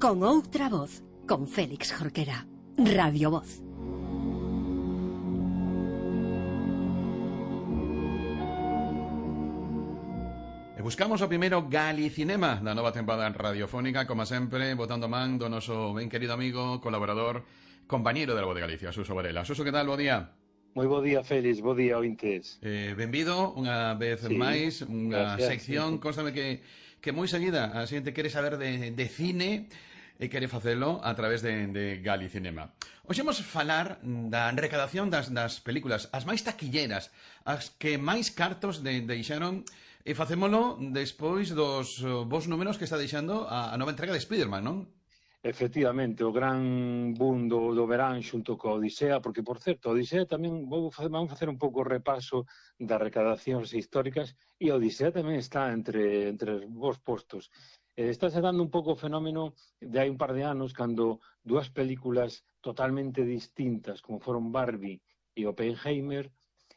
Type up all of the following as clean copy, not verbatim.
Con outra voz, con Félix Jorquera. Radio Voz. E buscamos o primeiro Galicinema da nova tempada radiofónica, como sempre, botando man do noso ben querido amigo, colaborador, compañeiro da Voz de Galicia, Suso Varela. Suso, que tal? Bo día. Moi bo día, Félix, bo día, ointes. Benvido unha vez máis, unha sección, constame que moi seguida a xente quere saber de cine e quere facelo a través de Galicinema. Hoxe vamos falar da recadación das películas, as máis taquilleras, as que máis cartos deixaron, e facémolo despois dos bons números que está deixando a nova entrega de Spiderman, non? Efectivamente, o gran boom do verán xunto co Odisea, porque, por certo, Odisea tamén vamos facer un pouco o repaso das recadacións históricas, e Odisea tamén está entre os bons postos. Estáse dando un pouco o fenómeno de hai un par de anos, cando dúas películas totalmente distintas, como foron Barbie e Oppenheimer,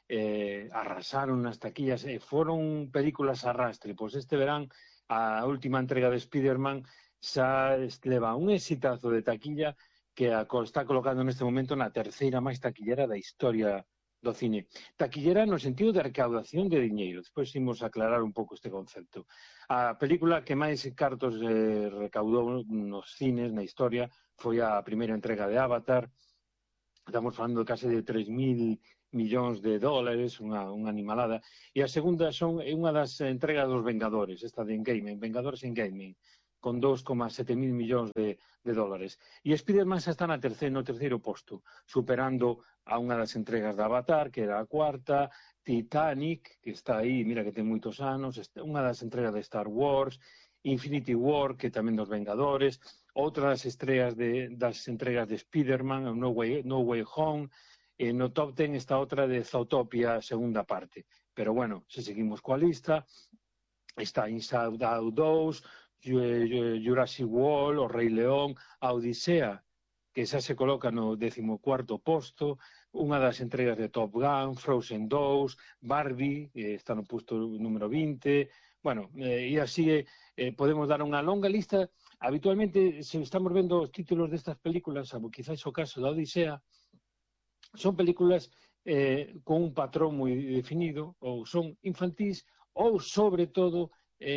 arrasaron nas taquillas e foron películas arrastre. Pois este verán, a última entrega de Spiderman xa leva un exitazo de taquilla que está colocando neste momento na terceira máis taquillera da historia do cine. Taquillera no sentido de recaudación de diñeiro. Despois imos aclarar un pouco este concepto. A película que máis cartos recaudou nos cines, na historia, foi a primeira entrega de Avatar. Estamos falando de case de 3.000 millóns de dólares, unha animalada. E a segunda é unha das entregas dos Vengadores, esta de Endgame, Vengadores Endgame, con 2,7 mil millóns de dólares. E Spiderman xa está no terceiro posto, superando a unha das entregas de Avatar, que era a cuarta, Titanic, que está aí, mira que ten moitos anos, unha das entregas de Star Wars, Infinity War, que tamén dos Vengadores, outra das estreas das entregas de Spiderman, No Way Home, e no top 10 está outra de Zootopia, segunda parte. Pero bueno, se seguimos coa lista, está Inside Out 2, Jurassic World, O Rei León, a Odisea, que xa se coloca no 14º posto, unha das entregas de Top Gun, Frozen 2, Barbie, está no posto número 20, bueno, e así podemos dar unha longa lista. Habitualmente, se estamos vendo os títulos destas películas, salvo quizás o caso da Odisea, son películas con un patrón moi definido, ou son infantís, ou, sobre todo,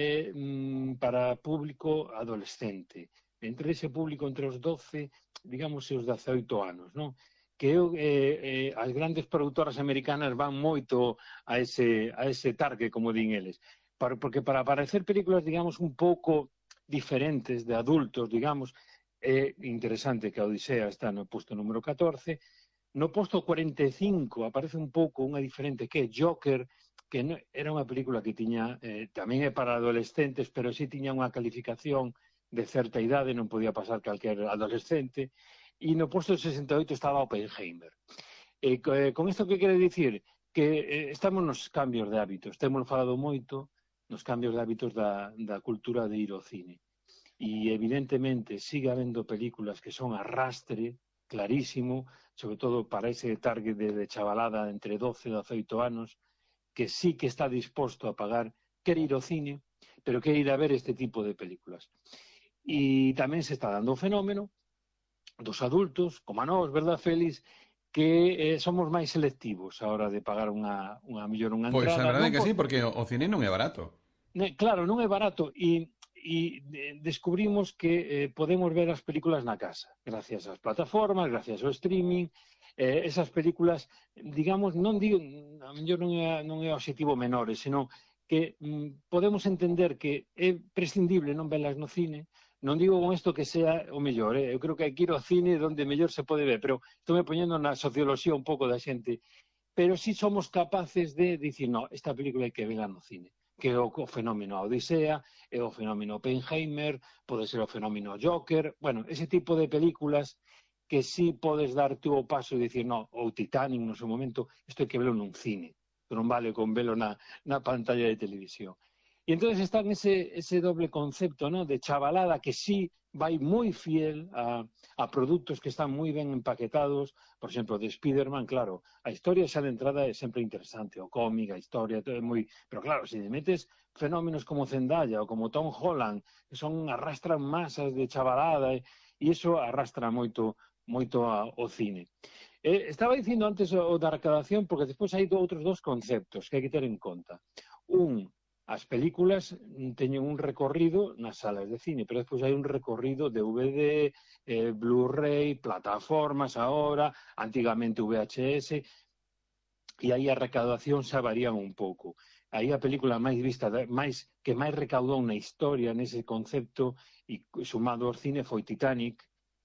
para público adolescente, entre ese público entre os 12, digamos, e os 18 anos, non? Que as grandes produtoras americanas van moito a ese target, como din eles, porque para aparecer películas, digamos, un pouco diferentes de adultos, digamos, é interesante que a Odisea está no posto número 14, no posto 45 aparece un pouco unha diferente que é Joker, que era unha película que tiña, tamén é para adolescentes, pero sí tiña unha calificación de certa idade, non podía pasar calquer adolescente, e no posto 68 estaba Oppenheimer. Con isto que quere dicir? Que estamos nos cambios de hábitos, temos falado moito nos cambios de hábitos da cultura de ir ao cine. E evidentemente sigue habendo películas que son arrastre, clarísimo, sobre todo para ese target de chavalada entre 12 e 18 anos, que sí que está disposto a pagar, quere ir ao cine, pero quere ir a ver este tipo de películas. E tamén se está dando o fenómeno dos adultos, como a nós, verdad, Félix, que somos máis selectivos a hora de pagar unha mellor unha entrada. Pois a verdade é que sí, porque o cine non é barato. Claro, non é barato, e descubrimos que podemos ver as películas na casa, gracias ás plataformas, gracias ao streaming. Esas películas, digamos, non digo, a mellor non é o objetivo menores, senón que podemos entender que é prescindible non velas no cine. Non digo con isto que sea o mellor, eu creo que hai que ir ao cine onde mellor se pode ver, pero estou me poñendo na socioloxía un pouco da xente, pero si somos capaces de dicir, no, esta película hai que verla no cine, que é o fenómeno a Odisea, é o fenómeno Oppenheimer, pode ser o fenómeno Joker, bueno, ese tipo de películas que sí podes dar tú o paso e dicir, no, ou Titanic no seu momento, isto hai que verlo nun cine, que non vale con verlo na pantalla de televisión. E entón está ese doble concepto, ¿no?, de chavalada que sí vai moi fiel a produtos que están moi ben empaquetados. Por exemplo, de Spider-Man, claro, a historia xa de entrada é sempre interesante, o cómic, a historia, todo é moi... Pero claro, se metes fenómenos como Zendaya ou como Tom Holland, que arrastran masas de chavalada, e iso arrastra moito ao cine. Estaba dicindo antes o da recadación, porque despois hai outros dos conceptos que hai que ter en conta. As películas teñen un recorrido nas salas de cine, pero despois hai un recorrido DVD, Blu-ray, plataformas agora, antigamente VHS, e aí a recaudación xa varían un pouco. Aí a película máis vista, que máis recaudou na historia, nese concepto, e sumado ao cine, foi Titanic,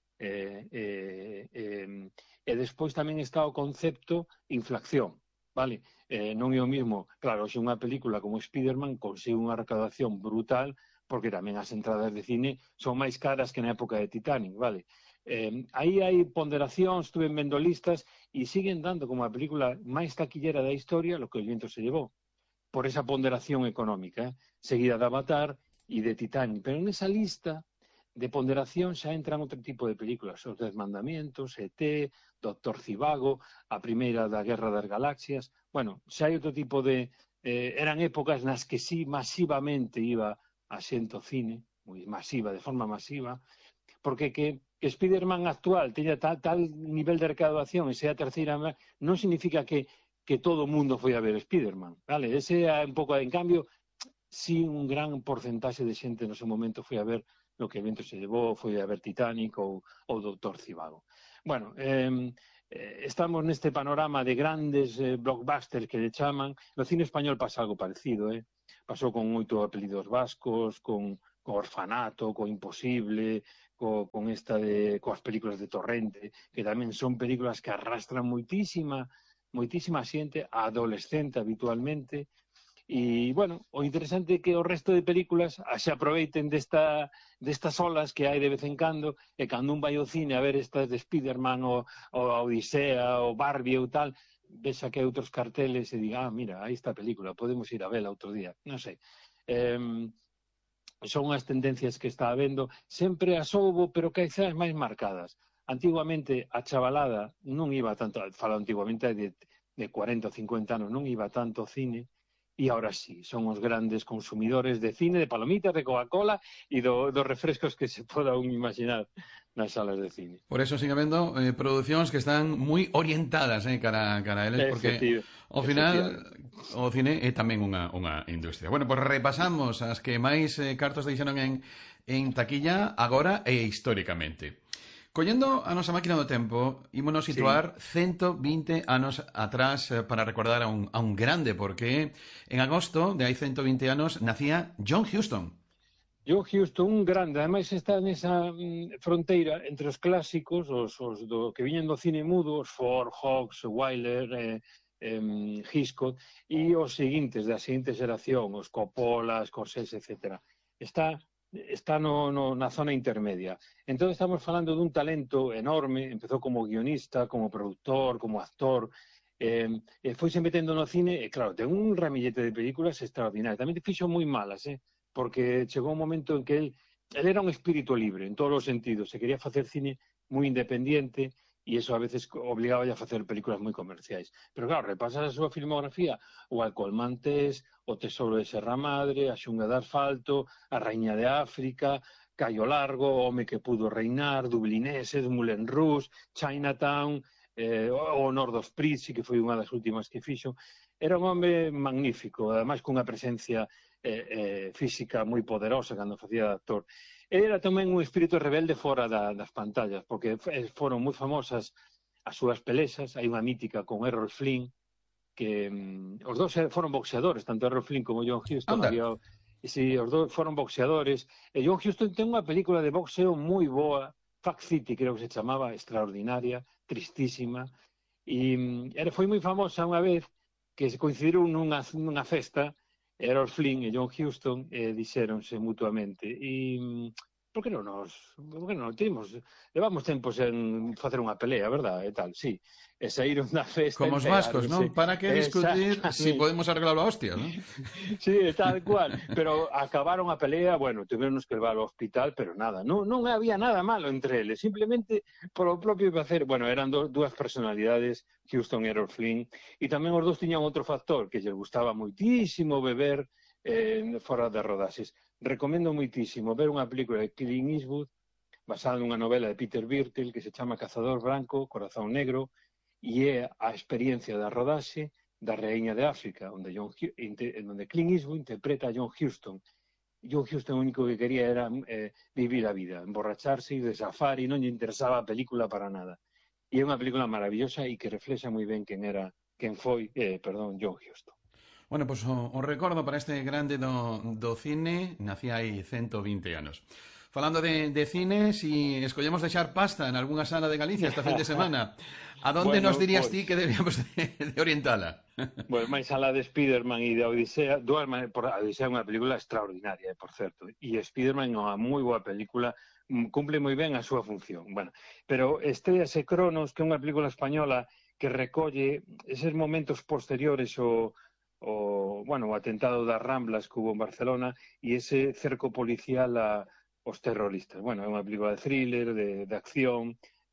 e despois tamén está o concepto inflación, vale? Non é o mesmo, claro, se unha película como Spider-Man consigue unha recaudación brutal, porque tamén as entradas de cine son máis caras que na época de Titanic, vale? Aí hai ponderacións, estuve vendo listas, e siguen dando como a película máis taquillera da historia Lo que el viento se llevó, por esa ponderación económica, seguida de Avatar e de Titanic. Pero nesa lista de ponderación xa entran outro tipo de películas, Os 10 mandamientos, E.T., Doctor Zivago, a primeira da Guerra das Galaxias. Bueno, xa hai outro tipo de... eran épocas nas que sí masivamente iba a xente ao cine, moi masiva, de forma masiva, porque que Spider-Man actual teña tal nivel de recaudación e sea a terceira, non significa que todo o mundo foi a ver Spider-Man, vale? Ese é un pouco, en cambio, sí, un gran porcentaxe de xente no seu momento foi a ver Lo que el viento se llevó, foi a ver Titanic ou Doctor Zivago. Bueno, estamos neste panorama de grandes blockbusters que le chaman. No cine español pasa algo parecido, pasou con 8 apelidos vascos, con Orfanato, con Imposible, coas películas de Torrente, que tamén son películas que arrastran moitísima xente, adolescente habitualmente. E, bueno, o interesante é que o resto de películas se aproveiten destas olas que hai de vez en cando, e cando un vai ao cine a ver estas de Spider-Man ou a Odisea ou Barbie ou tal, vexa que hai outros carteles e diga, mira, aí está a película, podemos ir a vela outro día. Non sei. Son as tendencias que está habendo. Sempre as houbo, pero quizás máis marcadas. Antiguamente a chavalada non iba tanto, falo antiguamente de 40 ou 50 anos, non iba tanto ao cine, e ahora sí, son os grandes consumidores de cine, de palomitas, de Coca-Cola e dos refrescos que se poda un imaginar nas salas de cine. Por eso sigue habendo producións que están moi orientadas cara a eles, porque ao final o cine é tamén unha industria. Bueno, pois repasamos as que máis cartos deixaron en taquilla agora e históricamente. Collendo a nosa máquina do tempo, ímonos situar 120 anos atrás para recordar a un grande, porque en agosto de hai 120 anos nacía John Huston. John Huston, un grande, ademais está nesa fronteira entre os clásicos, os que viñen do cine mudo, os Ford, Hawks, Wyler, Hitchcock, e os seguintes, da seguinte xeración, os Coppola, Scorsese, etc. Está na zona intermedia. Entón estamos falando dun talento enorme, empezou como guionista, como productor, como actor, foise metendo no cine, e claro, ten un ramillete de películas extraordinarias. Tamén fixo moi malas, porque chegou un momento en que él era un espírito libre, en todos os sentidos, se quería facer cine moi independiente, e iso a veces obligaba a facer películas moi comerciais. Pero claro, repasas a súa filmografía, o Alcohol Maltés, O Tesouro de Serra Madre, A Xunga de Asfalto, A Raíña de África, Cayo Largo, O home que pudo reinar, Dublineses, Moulin Rouge, Chinatown, O Honor dos Prizzi, que foi unha das últimas que fixo. Era un home magnífico, ademais cunha presencia física moi poderosa cando facía de actor. Era tamén un espírito rebelde fora das pantallas, porque foron moi famosas as súas pelexas. Hai unha mítica con Errol Flynn, que os dous foron boxeadores, tanto Errol Flynn como John Huston. Si, os dous foron boxeadores. E John Huston ten unha película de boxeo moi boa, Fact City, creo que se chamaba, extraordinaria, tristísima, e foi moi famosa unha vez que se coincidiron nunha festa, Errol Flynn e John Huston, dixéronse mutuamente, e por que non levamos tempos en facer unha pelea, verdad, e tal, sí, e saíron da festa... Como os vascos, non? Para que discutir si podemos arreglarlo a hostia, non? Sí, tal cual, pero acabaron a pelea, bueno, tiveronos que levar ao hospital, pero nada, non había nada malo entre eles, simplemente por o propio placer, bueno, eran dúas personalidades, Huston e Errol Flynn, e tamén os dous tiñan outro factor, que lles gustaba moitísimo beber fora das rodaxes. Recomendo moitísimo ver unha película de Clint Eastwood basada nunha novela de Peter Birtell que se chama Cazador Branco, Corazón Negro, e é a experiencia da rodaxe da Raíña de África, onde Clint Eastwood interpreta a John Huston. John Huston o único que quería era vivir a vida, emborracharse e de safari, non lle interesaba a película para nada. E é unha película maravillosa e que reflexa moi ben quen foi John Huston. Bueno, pois o recordo para este grande do cine nacía hai 120 anos. Falando de cine, si escollemos deixar pasta en algunha sala de Galicia esta fin de semana, a donde nos dirías ti que debíamos de orientala? Bueno, máis a la de Spiderman e de Odisea, a Odisea é unha película extraordinaria, por certo, e Spiderman é unha moi boa película, cumple moi ben a súa función. Bueno, pero estréase Cronos, que é unha película española que recolle eses momentos posteriores o atentado das Ramblas que hubo en Barcelona e ese cerco policial aos terroristas. Bueno, é unha película de thriller, de acción,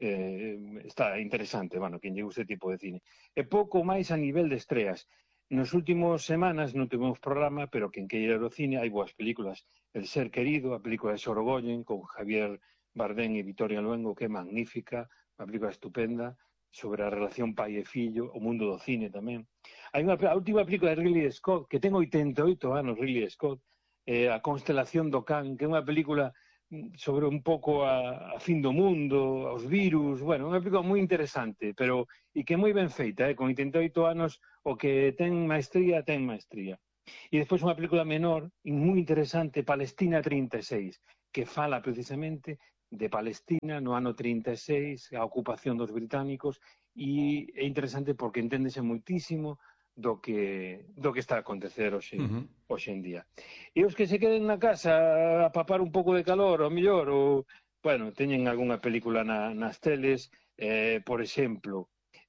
está interesante, bueno, quen lle guste tipo de cine. E pouco máis a nivel de estreas. Nos últimos semanas non tivemos programa, pero quen queira ir ao cine, hai boas películas. El ser querido, a película de Sorogoyen, con Javier Bardem e Victoria Luengo, que é magnífica, unha película estupenda, sobre a relación pai e fillo, o mundo do cine tamén. Hai a última película de Ridley Scott, que ten 88 anos, Ridley Scott, A constelación do Can, que é unha película sobre un pouco a fin do mundo, aos virus, bueno, unha película moi interesante, pero e que é moi ben feita, con 88 anos, o que ten maestría, ten maestría. E despois unha película menor, e moi interesante, Palestina 36, que fala precisamente de Palestina no ano 36, a ocupación dos británicos, e é interesante porque enténdese moitísimo do que está a acontecer hoxe en día. E os que se queden na casa a papar un pouco de calor, ao mellor, bueno, teñen algunha película nas teles, por exemplo,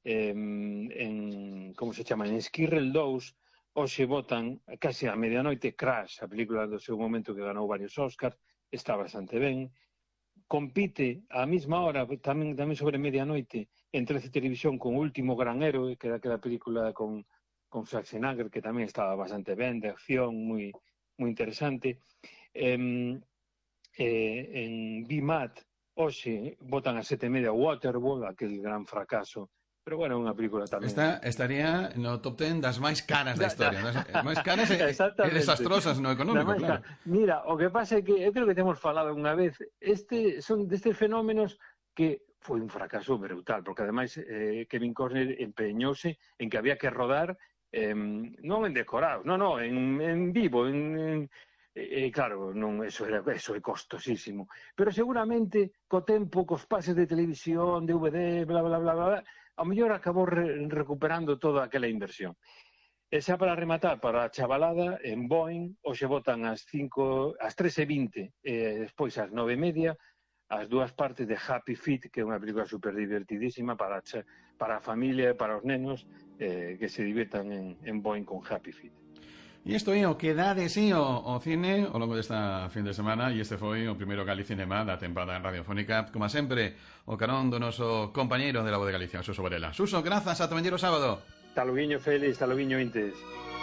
como se chama, en Esquirrel 2, hoxe botan case a medianoite Crash, a película do seu momento que ganou varios Oscars, está bastante ben. Compite á mesma hora, tamén sobre medianoite, en 13 Televisión con Último Gran Héroe, que era aquela película con Schwarzenegger, que tamén estaba bastante ben, de acción, moi interesante. En BMAT, hoxe, botan a 7:30 Waterworld, aquel gran fracaso. Pero bueno, é unha película tamén. Estaría no top 10 das máis caras da historia. Máis caras e desastrosas no económico, claro. Mira, o que pasa é que eu creo que temos falado unha vez, son destes fenómenos que foi un fracaso brutal, porque ademais Kevin Costner empeñouse en que había que rodar non en decorados, non, en vivo, claro, eso é costosísimo. Pero seguramente, co tempo, cos pases de televisión, DVD, bla, bla, bla, bla, ao mellor acabou recuperando toda aquela inversión. E xa para rematar, para a chavalada, en Boeing, hoxe botan ás 3:20 e despois ás 9:30, as dúas partes de Happy Feet, que é unha película super divertidísima para a familia e para os nenos que se divirtan en Boeing con Happy Feet. E isto é o que dá de sí o cine ao longo desta fin de semana, e este foi o primeiro Galicinema da tempada radiofónica, como sempre, o carón do noso compañeiro de La Voz de Galicia, Suso Varela. Suso, grazas, ata mañá o sábado. Taluguiño Félix, taluguiño Intes.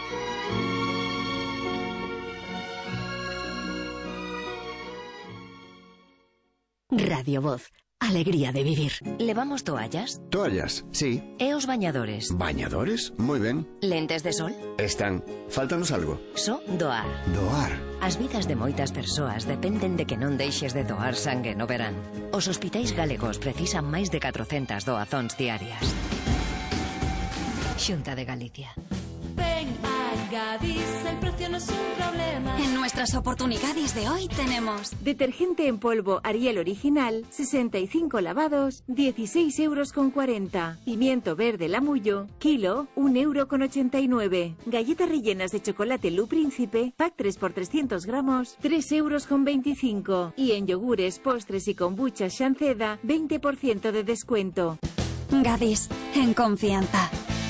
Radio Voz. Alegría de vivir. Levamos toallas? Toallas, sí. E os bañadores? Bañadores? Moi ben. Lentes de sol? Están. Fáltanos algo. Só doar. Doar. As vidas de moitas persoas dependen de que non deixes de doar sangue no verán. Os hospitais galegos precisan máis de 400 doazóns diarias. Xunta de Galicia. Ven a Gadis, el precio no es un problema. En nuestras oportunidades de hoy tenemos detergente en polvo Ariel Original, 65 lavados, 16,40 €. Pimiento verde Lamullo, kilo, 1,89 €. Galletas rellenas de chocolate Lu Príncipe, pack 3 por 300 gramos, 3,25 €. Y en yogures, postres y kombucha Shanceda, 20% de descuento. Gadis, en confianza.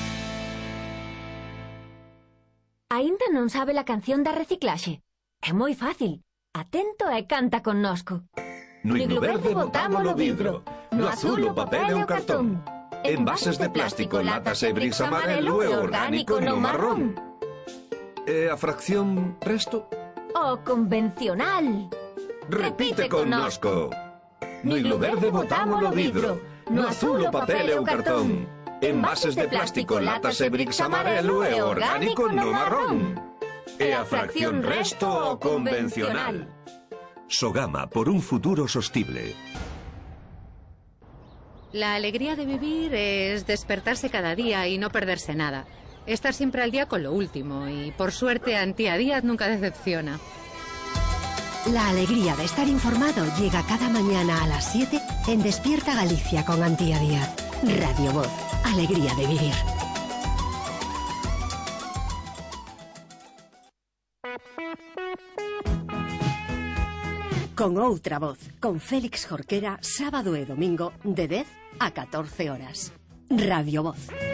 Aínda non sabe a canción da reciclaxe? É moi fácil. Atento e canta connosco. No iglo verde botámolo vidro, no azul o papel e o cartón. Envases de plástico, latas e bricks amarelo e orgánico no marrón. E a fracción resto? O convencional. Repite connosco. No iglo verde botámolo vidro, no azul o papel e o cartón. Envases de plástico, latas e bricks amarelo e orgánico no marrón. E a fracción resto o convencional. Sogama, por un futuro sostible. La alegría de vivir es despertarse cada día y no perderse nada. Estar siempre al día con lo último y, por suerte, Antía Díaz nunca decepciona. La alegría de estar informado llega cada mañana a las 7 en Despierta Galicia con Antía Díaz. Radio Voz. Alegría de vivir. Con outra voz, con Félix Jorquera, sábado e domingo, de 10 a 14 horas. Radio Voz.